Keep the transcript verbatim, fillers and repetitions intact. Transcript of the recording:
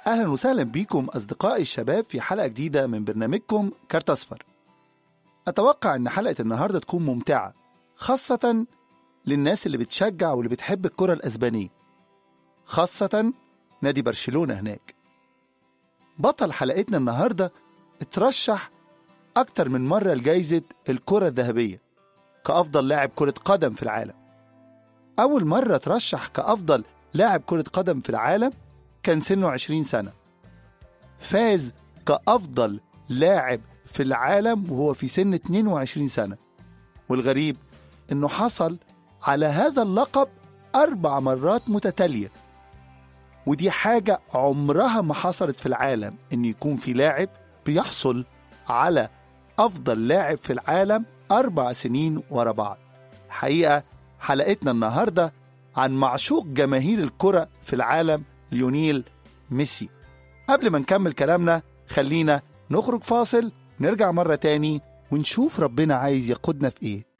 أهلا وسهلا بكم أصدقائي الشباب في حلقة جديدة من برنامجكم كارت أصفر. أتوقع أن حلقة النهاردة تكون ممتعة، خاصة للناس اللي بتشجع واللي بتحب الكرة الأسبانية، خاصة نادي برشلونة هناك. بطل حلقتنا النهاردة اترشح أكتر من مرة لجائزة الكرة الذهبية كأفضل لاعب كرة قدم في العالم. أول مرة ترشح كأفضل لاعب كرة قدم في العالم كان سنه عشرين سنة. فاز كأفضل لاعب في العالم وهو في سن اتنين وعشرين سنة، والغريب إنه حصل على هذا اللقب أربع مرات متتالية، ودي حاجة عمرها ما حصلت في العالم، إن يكون في لاعب بيحصل على أفضل لاعب في العالم أربع سنين ورا بعض. حقيقة حلقتنا النهاردة عن معشوق جماهير الكرة في العالم ليونيل ميسي. قبل ما نكمل كلامنا خلينا نخرج فاصل، نرجع مرة تاني ونشوف ربنا عايز يقودنا في إيه.